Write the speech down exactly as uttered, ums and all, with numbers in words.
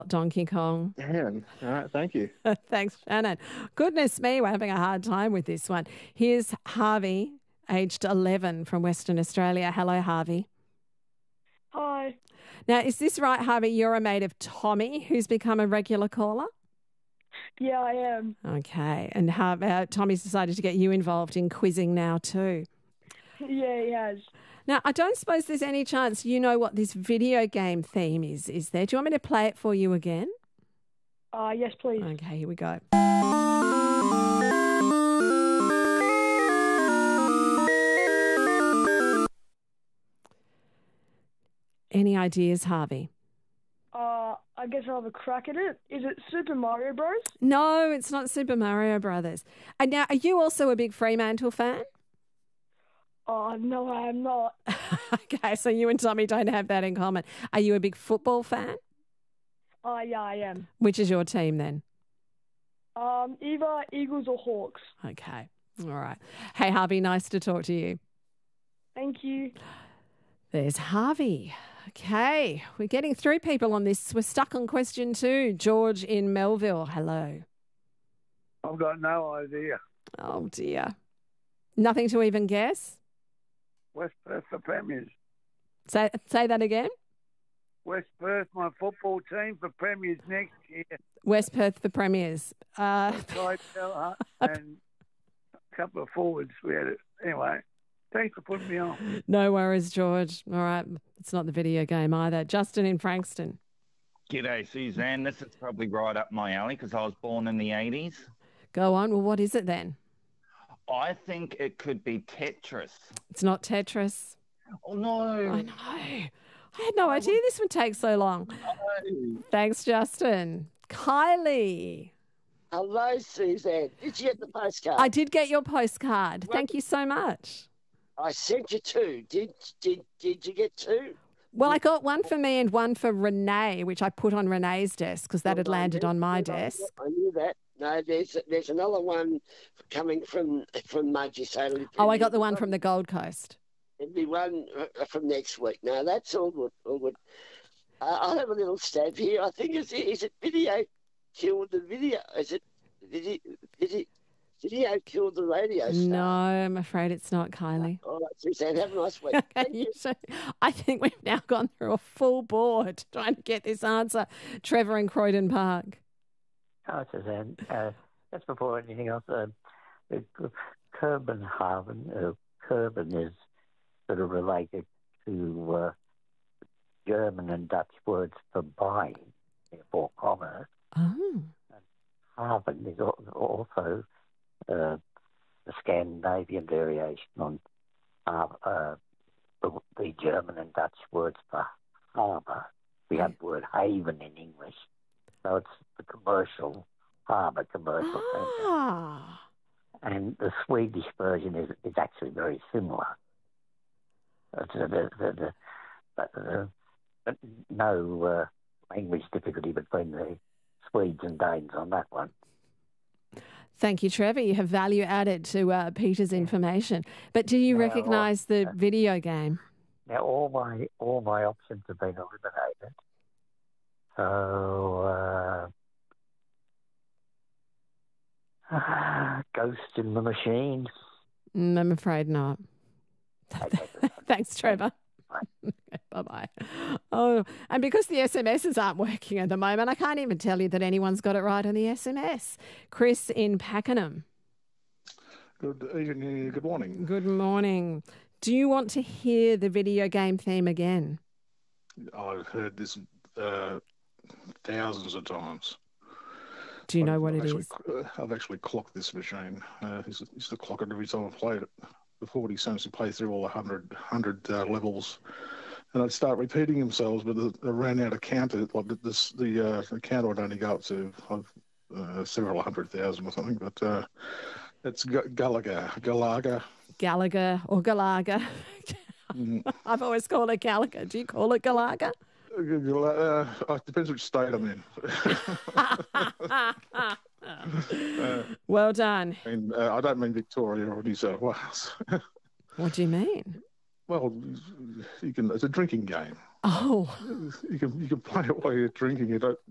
Donkey Kong. Yeah, all right, thank you. Thanks, Shannon. Goodness me, we're having a hard time with this one. Here's Harvey, aged eleven from Western Australia. Hello, Harvey. Hi. Now, is this right, Harvey? You're a mate of Tommy, who's become a regular caller? Yeah, I am. Okay. And how, uh, Tommy's decided to get you involved in quizzing now too. Yeah, he has. Now, I don't suppose there's any chance you know what this video game theme is, is there? Do you want me to play it for you again? Uh, yes, please. Okay, here we go. Any ideas, Harvey? Uh, I guess I'll have a crack at it. Is it Super Mario Bros? No, it's not Super Mario Brothers. And now, are you also a big Fremantle fan? Oh, no, I am not. Okay, so you and Tommy don't have that in common. Are you a big football fan? Uh, yeah, I am. Which is your team then? Um, either Eagles or Hawks. Okay, all right. Hey, Harvey, nice to talk to you. Thank you. There's Harvey. Okay, we're getting through people on this. We're stuck on question two. George in Melville, hello. I've got no idea. Oh, dear. Nothing to even guess? West Perth, the Premiers. Say, say that again? West Perth, my football team for Premiers next year. West Perth, the Premiers. Uh, Ty Teller and a couple of forwards. We had it. Anyway, thanks for putting me on. No worries, George. All right. It's not the video game either. Justin in Frankston. G'day, Suzanne. This is probably right up my alley because I was born in the eighties. Go on. Well, what is it then? I think it could be Tetris. It's not Tetris. Oh, no. I know. I had no idea this would take so long. No. Thanks, Justin. Kylie. Hello, Suzanne. Did you get the postcard? I did get your postcard. Thank you so much. I sent you two. Did did did you get two? Well, I got one for me and one for Renee, which I put on Renee's desk because that had landed on my desk. I knew that. No, there's there's another one coming from from Mudgee. So it'll be Oh, I got the one from the Gold Coast. It'll be one uh, from next week. No, that's all good. All good. Uh, I'll have a little stab here. I think is it is it video killed the video? Is it video video, video killed the radio star? No, I'm afraid it's not, Kylie. All right, Suzanne. Have a nice week. Okay, you should- I think we've now gone through a full board trying to get this answer. Trevor in Croydon Park. Hi, Suzanne. Uh, just before anything else, uh, Kopenhagen, uh, Kerben is sort of related to uh, German and Dutch words for buying, therefore commerce. Oh. Haven is al- also uh, the Scandinavian variation on uh, uh, the, the German and Dutch words for harbour. We have the word haven in English. So it's the commercial harbour, commercial centre. Ah. And the Swedish version is, is actually very similar. It's, uh, the, the, the, but, uh, but no uh, language difficulty between the Swedes and Danes on that one. Thank you, Trevor. You have value added to uh, Peter's information. But do you No, recognise the uh, video game? Now all my all my options have been eliminated. So uh, Ghost in the Machine. Mm, I'm afraid not. Thanks, Trevor. Bye-bye. Oh, and because the S M Ses aren't working at the moment, I can't even tell you that anyone's got it right on the S M S. Chris in Pakenham. Good evening, good morning. Good morning. Do you want to hear the video game theme again? I've heard this uh, thousands of times. Do you know I've, what I've it actually, is? uh, I've actually clocked this machine. Uh, used, to, used to clock it every time I played it. For forty cents to play through all the one hundred uh, levels. And I'd start repeating themselves, but I ran out of counter. Like this, the, uh, the counter would only go up to uh, several hundred thousand or something. But uh, it's G- Gallagher, Gallagher. Gallagher or Gallagher. Mm. I've always called it Gallagher. Do you call it Gallagher? Uh, it depends which state I'm in. uh, Well done. I, mean, uh, I don't mean Victoria or New South Wales. What do you mean? Well, you can. It's a drinking game. Oh. You can you can play it while you're drinking. You don't